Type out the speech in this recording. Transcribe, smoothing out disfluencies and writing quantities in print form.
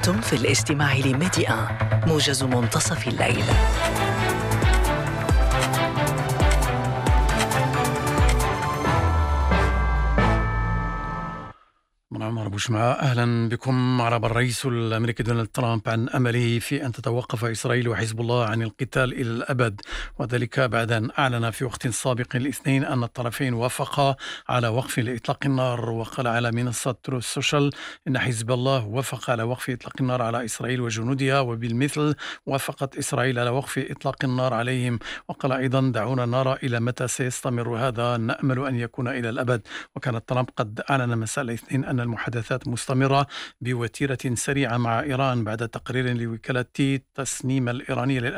أنتم في الاستماع لميديا موجز منتصف الليل. عمر أبو شمعة، أهلا بكم. أعرب الرئيس الأمريكي دونالد ترامب عن أمله في أن تتوقف إسرائيل وحزب الله عن القتال إلى الأبد، وذلك بعد أن أعلن في وقت سابق الاثنين أن الطرفين وافقا على وقف لإطلاق النار. وقال على منصة تروث سوشيال إن حزب الله وافق على وقف إطلاق النار على إسرائيل وجنودها، وبالمثل وافقت إسرائيل على وقف إطلاق النار عليهم. وقال أيضا: دعونا نرى إلى متى سيستمر هذا، نأمل أن يكون إلى الأبد. وكان ترامب قد أعلن مساء الاثنين أن المحادثات مستمرة بوتيرة سريعة مع إيران بعد تقرير لوكالة تسنيم الإيرانية